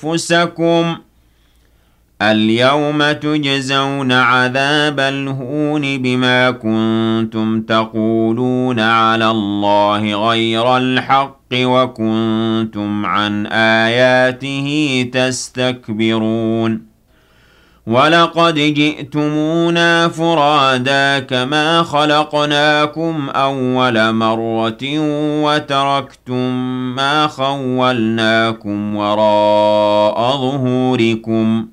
أنفسكم اليوم تجزون عذاب الهون بما كنتم تقولون على الله غير الحق وكنتم عن آياته تستكبرون ولقد جئتمونا فرادا كما خلقناكم أول مرة وتركتم ما خولناكم وراء ظهوركم